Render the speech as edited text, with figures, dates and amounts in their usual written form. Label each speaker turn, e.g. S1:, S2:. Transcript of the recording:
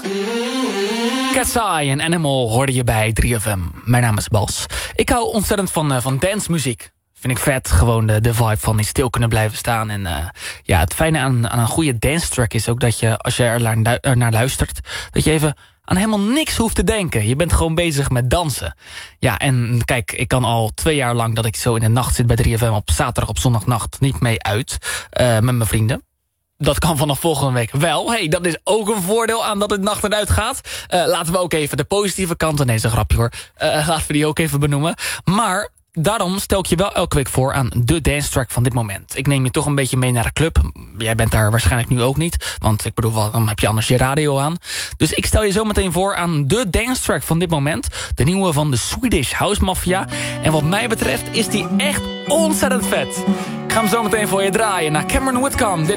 S1: Cat's Eye en Animal hoorde je bij 3FM. Mijn naam is Bas. Ik hou ontzettend van dancemuziek. Vind ik vet, gewoon de vibe van niet stil kunnen blijven staan. En ja, het fijne aan een goede dance track is ook dat je, als je er naar luistert, dat je even aan helemaal niks hoeft te denken. Je bent gewoon bezig met dansen. Ja, en kijk, ik kan al 2 jaar lang dat ik zo in de nacht zit bij 3FM op zaterdag, op zondagnacht niet mee uit met mijn vrienden. Dat kan vanaf volgende week wel. Hey, dat is ook een voordeel aan dat het nacht eruit gaat. Laten we ook even de positieve kanten... Nee, dat is een grapje hoor. Laten we die ook even benoemen. Maar daarom stel ik je wel elke week voor aan de dance track van dit moment. Ik neem je toch een beetje mee naar de club. Jij bent daar waarschijnlijk nu ook niet. Want ik bedoel, dan heb je anders je radio aan. Dus ik stel je zo meteen voor aan de dance track van dit moment. De nieuwe van de Swedish House Mafia. En wat mij betreft is die echt ontzettend vet. Ik ga hem zo meteen voor je draaien naar Cameron Whitcomb. Dit